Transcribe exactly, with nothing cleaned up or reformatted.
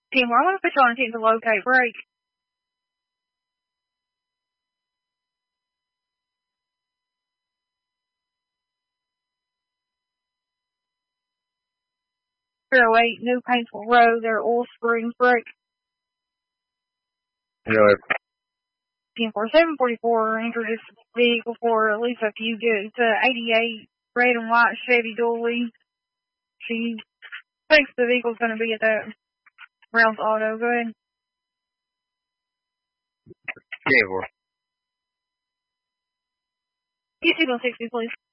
Team, I want to put you on a team to locate break. zero eight, New Painful Road, their Oil Springs break. zero eight. Team four seven forty-four, introduce vehicle for Lisa Fugit. It's a eighty-eight red and white Chevy dually. She thinks the vehicle's going to be at that Rounds Auto. Go ahead. Yeah, four. You see on sixty, please.